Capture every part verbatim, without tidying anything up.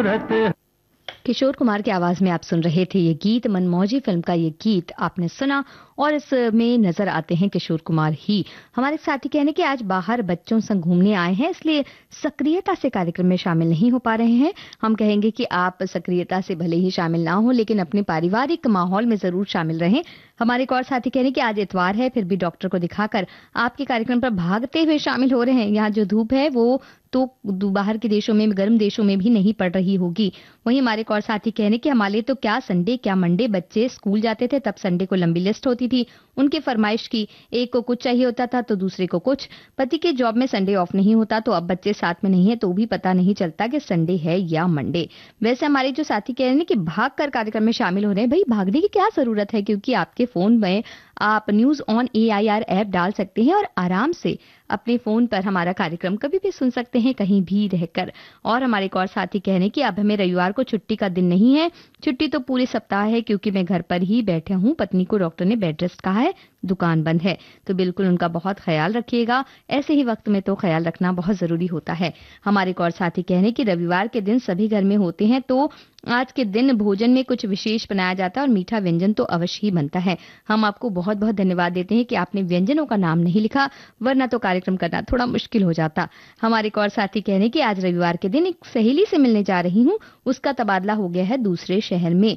जरूरत। किशोर कुमार की आवाज में आप सुन रहे थे ये गीत। मनमौजी फिल्म का ये गीत आपने सुना और इसमें नजर आते हैं किशोर कुमार ही। हमारे साथी कहने कि आज बाहर बच्चों संग घूमने आए हैं, इसलिए सक्रियता से कार्यक्रम में शामिल नहीं हो पा रहे हैं। हम कहेंगे कि आप सक्रियता से भले ही शामिल ना हो, लेकिन अपने पारिवारिक माहौल में जरूर शामिल रहें। हमारे एक और साथी कहने कि आज इतवार है, फिर भी डॉक्टर को दिखाकर आपके कार्यक्रम पर भागते हुए शामिल हो रहे हैं। यहाँ जो धूप है वो तो बाहर के देशों में, गर्म देशों में भी नहीं पड़ रही होगी। वहीं हमारे एक और साथी कहने कि हमारे तो क्या संडे क्या मंडे, बच्चे स्कूल जाते थे तब संडे को लंबी लिस्ट होती थी उनके फरमाइश की, एक को कुछ चाहिए होता था तो दूसरे को कुछ। पति के जॉब में संडे ऑफ नहीं होता, तो अब बच्चे साथ में नहीं है तो भी पता नहीं चलता कि संडे है या मंडे। वैसे हमारे जो साथी कह रहे हैं कि भाग कर कार्यक्रम में शामिल हो रहे हैं, भाई भागने की क्या जरूरत है, क्योंकि आपके फोन में आप news on A I R app डाल सकते हैं और आराम से अपने फोन पर हमारा कार्यक्रम कभी भी सुन सकते हैं, कहीं भी रहकर। और हमारे एक और साथी कह रहे हैं कि अब हमें रविवार को छुट्टी का दिन नहीं है, छुट्टी तो पूरे सप्ताह है, क्योंकि मैं घर पर ही बैठा हूँ। पत्नी को डॉक्टर ने बेड रेस्ट कहा है, दुकान बंद है, तो बिल्कुल उनका बहुत ख्याल रखिएगा। ऐसे ही वक्त में तो ख्याल रखना बहुत जरूरी होता है। हमारे एक और साथी कह रहे हैं कि रविवार के दिन सभी घर में होते हैं, तो आज के दिन भोजन में कुछ विशेष बनाया जाता है और मीठा व्यंजन तो अवश्य ही बनता है। हम आपको बहुत बहुत धन्यवाद देते हैं कि आपने व्यंजनों का नाम नहीं लिखा, वरना तो कार्यक्रम करना थोड़ा मुश्किल हो जाता। हमारे एक और साथी कह रहे हैं कि आज रविवार के दिन एक सहेली से मिलने जा रही हूँ, उसका तबादला हो गया है दूसरे शहर में।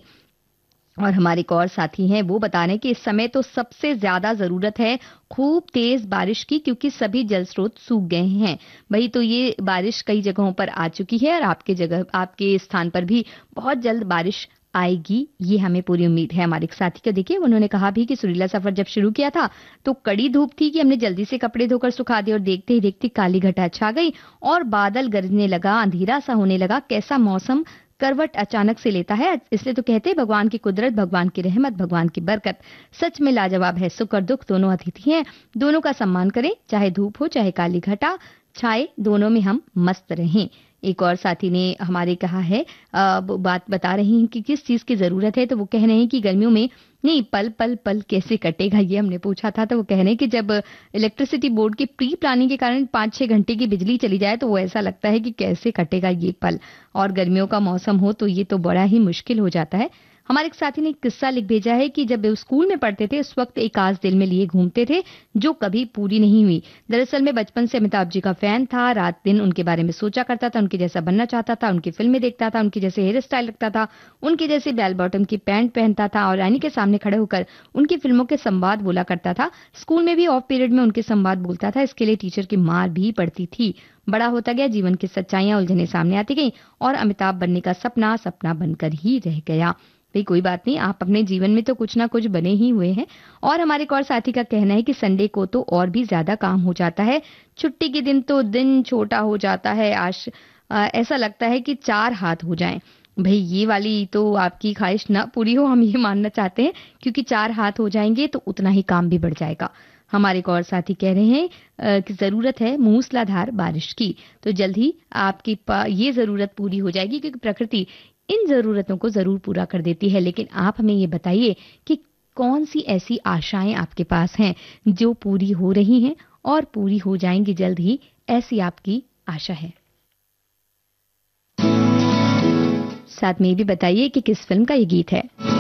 और हमारे एक और साथी हैं, वो बता रहे हैं कि इस समय तो सबसे ज्यादा जरूरत है खूब तेज बारिश की, क्योंकि सभी जल स्रोत सूख गए हैं। भाई तो ये बारिश कई जगहों पर आ चुकी है और आपके जगह आपके स्थान पर भी बहुत जल्द बारिश आएगी, ये हमें पूरी उम्मीद है। हमारे एक साथी को देखिए, उन्होंने कहा भी कि सुरीला सफर जब शुरू किया था तो कड़ी धूप थी कि हमने जल्दी से कपड़े धोकर सुखा दिए और देखते ही देखते काली घटा छा गई और बादल गरजने लगा, अंधेरा सा होने लगा। कैसा मौसम करवट अचानक से लेता है। इसलिए तो कहते हैं भगवान की कुदरत, भगवान की रहमत, भगवान की बरकत सच में लाजवाब है। सुख और दुख दोनों अतिथि हैं, दोनों का सम्मान करें, चाहे धूप हो चाहे काली घटा छाए, दोनों में हम मस्त रहें। एक और साथी ने हमारे कहा है, आ, बात बता रही हैं कि किस चीज की जरूरत है, तो वो कह रहे हैं कि गर्मियों में नहीं, पल पल पल कैसे कटेगा, ये हमने पूछा था। तो वो कह रहे हैं कि जब इलेक्ट्रिसिटी बोर्ड की प्री प्लानिंग के कारण पाँच छह घंटे की बिजली चली जाए तो वो ऐसा लगता है कि कैसे कटेगा ये पल। और गर्मियों का मौसम हो तो ये तो बड़ा ही मुश्किल हो जाता है। हमारे एक साथी ने एक किस्सा लिख भेजा है कि जब वे स्कूल में पढ़ते थे उस वक्त एक आस दिल में लिए घूमते थे जो कभी पूरी नहीं हुई। दरअसल में बचपन से अमिताभ जी का फैन था, रात दिन उनके बारे में सोचा करता था, उनके जैसा बनना चाहता था, उनकी फिल्में देखता था, उनके जैसे हेयर स्टाइल रखता था, उनके जैसे बेल बॉटम की पैंट पहनता था और आईने के सामने खड़े होकर उनकी फिल्मों के संवाद बोला करता था। स्कूल में भी ऑफ पीरियड में उनके संवाद बोलता था, इसके लिए टीचर की मार भी पड़ती थी। बड़ा होता गया, जीवन की सच्चाइयां उलझने सामने आती गई और अमिताभ बनने का सपना सपना बनकर ही रह गया। भाई कोई बात नहीं, आप अपने जीवन में तो कुछ ना कुछ बने ही हुए हैं। और हमारे एक और साथी का कहना है कि संडे को तो और भी ज्यादा काम हो जाता है, छुट्टी के दिन तो दिन छोटा हो जाता है, आज आ, ऐसा लगता है कि चार हाथ हो जाएं। भाई ये वाली तो आपकी ख्वाहिश ना पूरी हो, हम ये मानना चाहते हैं, क्योंकि चार हाथ हो जाएंगे तो उतना ही काम भी बढ़ जाएगा। हमारे एक और साथी कह रहे हैं कि जरूरत है मूसलाधार बारिश की, तो जल्द ही आपकी ये जरूरत पूरी हो जाएगी, क्योंकि प्रकृति इन जरूरतों को जरूर पूरा कर देती है। लेकिन आप हमें ये बताइए कि कौन सी ऐसी आशाएं आपके पास हैं जो पूरी हो रही हैं और पूरी हो जाएंगी जल्द ही, ऐसी आपकी आशा है। साथ में ये भी बताइए कि किस फिल्म का ये गीत है।